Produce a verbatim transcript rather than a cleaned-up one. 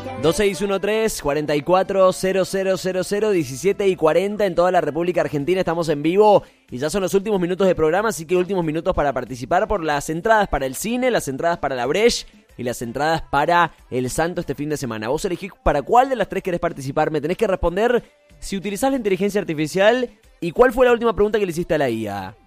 dos seis uno tres, cuatro cuatro cero cero cero cero, diecisiete y cuarenta en toda la República Argentina. Estamos en vivo y ya son los últimos minutos de programa, así que últimos minutos para participar por las entradas para el cine, las entradas para la Breche y las entradas para el Santo este fin de semana. Vos elegís para cuál de las tres querés participar. Me tenés que responder si utilizás la inteligencia artificial y cuál fue la última pregunta que le hiciste a la I A.